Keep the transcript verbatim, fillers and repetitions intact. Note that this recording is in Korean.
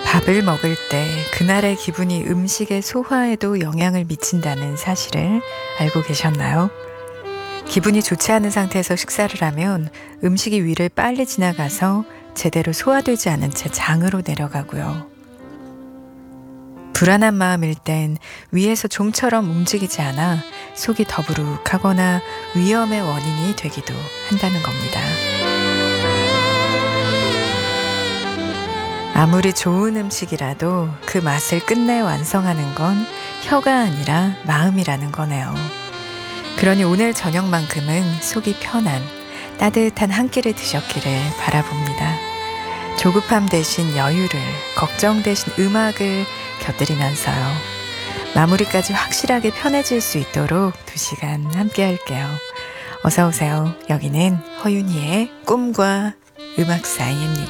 밥을 먹을 때 그날의 기분이 음식의 소화에도 영향을 미친다는 사실을 알고 계셨나요? 기분이 좋지 않은 상태에서 식사를 하면 음식이 위를 빨리 지나가서 제대로 소화되지 않은 채 장으로 내려가고요. 불안한 마음일 땐 위에서 좀처럼 움직이지 않아 속이 더부룩하거나 위험의 원인이 되기도 한다는 겁니다. 아무리 좋은 음식이라도 그 맛을 끝내 완성하는 건 혀가 아니라 마음이라는 거네요. 그러니 오늘 저녁만큼은 속이 편한 따뜻한 한 끼를 드셨기를 바라봅니다. 조급함 대신 여유를, 걱정 대신 음악을 곁들이면서요. 마무리까지 확실하게 편해질 수 있도록 두 시간 함께 할게요. 어서 오세요. 여기는 허윤희의 꿈과 음악 사이입니다.